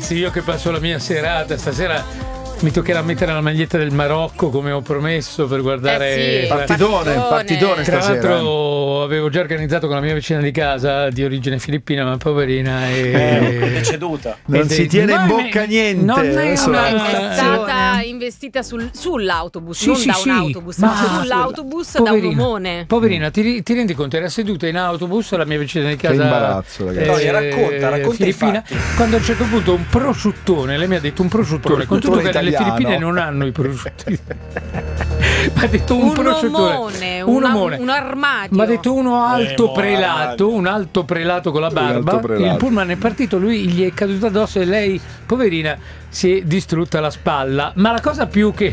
ragazzi, io che passo la mia serata stasera. Mi toccherà mettere la maglietta del Marocco come ho promesso per guardare sì, partitone Tra stasera. l'altro avevo già organizzato con la mia vicina di casa di origine filippina, ma poverina È deceduta. Non si tiene in bocca niente. Non è Adesso- una È stata investita sull'autobus, Sì, non sì, da sì. un autobus, Ma- ma sull'autobus da un Poverina. omone. Poverina, ti rendi conto? Era seduta in autobus la mia vicina di casa. Che imbarazzo, ragazzi. No, racconta i filippina. fatti. Quando a un certo punto un prosciuttone, lei mi ha detto un prosciuttone, con tutto che le italiano. Filippine non hanno i prosciutti. Mi ha detto un prosciuttone, omone, un omone. un armadio. Mi ha detto uno alto Morale. prelato, un alto prelato con la barba. alto prelato. Il pullman è partito, lui gli è caduto addosso e lei, poverina, si è distrutta la spalla. Ma la cosa più che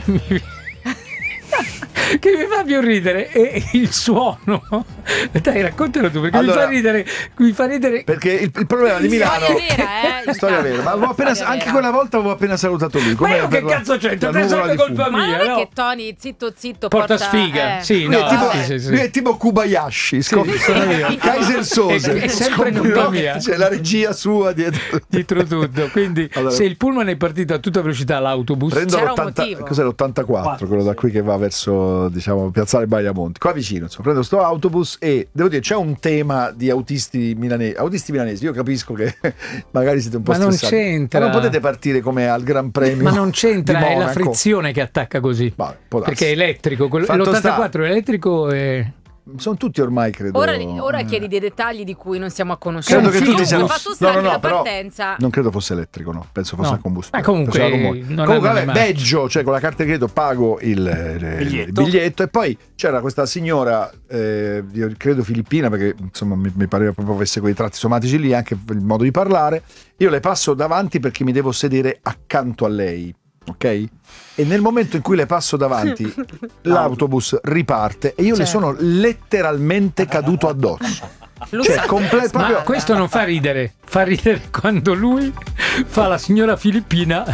che mi fa più ridere è il suono. Dai, raccontalo tu, perché Allora, mi fa ridere. Perché il problema di Milano Storia vera, Storia vera. Ma avevo appena, Storia anche vera. quella volta avevo appena salutato lui. Ma Com'era io che per la- cazzo c'entro? la È nuvola sempre di colpa fumo? Ma mia, non è no? che Tony zitto Porta sfiga, sì, Lui no, è tipo, sì. lui è tipo Kubayashi, sono io. Kaiser Sose. È sempre Scoprirò colpa che mia. c'è la regia sua dietro. Dietro tutto. Quindi Allora. se il pullman è partito a tutta velocità, l'autobus Prendo C'era un l'80, motivo. cos'è l'84, quello da qui che va verso, diciamo, Piazzale Baiamonti, qua vicino, insomma, prendo sto autobus e devo dire c'è un tema di autisti milanesi, io capisco che magari siete un po' Ma non stressati, c'entra. ma non potete partire come al Gran Premio ma non c'entra, di è la Monaco. frizione che attacca così. Vabbè, può darsi. Perché è elettrico, Fatto l'84 sta. è elettrico e Sono tutti ormai, credo. Ora chiedi dei dettagli di cui non siamo a conoscenza. Credo che tutti siano. Fatto sta che la però partenza. non credo fosse elettrico, no. Penso fosse No. a combustione. Ma comunque, Penso a rumore. non Comunque, hanno vabbè, le marce. Beggio, cioè con la carta di credito pago il biglietto e poi c'era questa signora, io credo filippina, perché insomma mi pareva proprio avesse quei tratti somatici lì, anche il modo di parlare. Io le passo davanti perché mi devo sedere accanto a lei. Ok? E nel momento in cui le passo davanti, l'autobus riparte e io le sono letteralmente caduto addosso. Cioè, Ma proprio questo non fa ridere quando lui fa la signora filippina